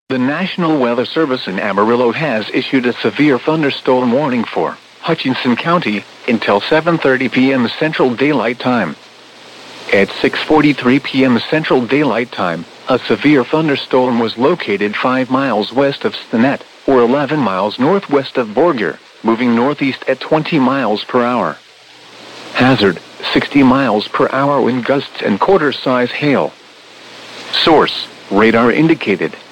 The National Weather Service in Amarillo has issued a severe thunderstorm warning for Hutchinson County until 7:30 p.m. Central Daylight Time. At 6:43 p.m. Central Daylight Time, a severe thunderstorm was located 5 miles west of Stinnett, or 11 miles northwest of Borger, moving northeast at 20 miles per hour. Hazard, 60 miles per hour wind gusts and quarter-size hail. Source, radar indicated.